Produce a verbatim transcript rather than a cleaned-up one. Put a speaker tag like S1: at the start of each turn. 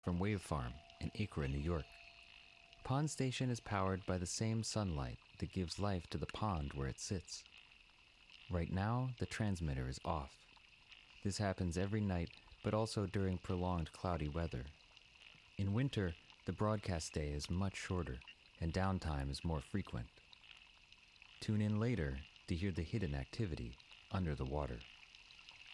S1: from Wave Farm in Acra, New York. Pond Station is powered by the same sunlight that gives life to the pond where it sits. Right now, the transmitter is off. This happens every night, but also during prolonged cloudy weather. In winter, the broadcast day is much shorter, and downtime is more frequent. Tune in later to hear the hidden activity under the water.